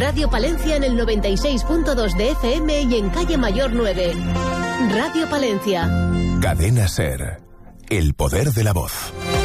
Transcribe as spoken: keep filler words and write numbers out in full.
Radio Palencia en el noventa y seis punto dos de F M y en Calle Mayor nueve. Radio Palencia. Cadena SER. El poder de la voz.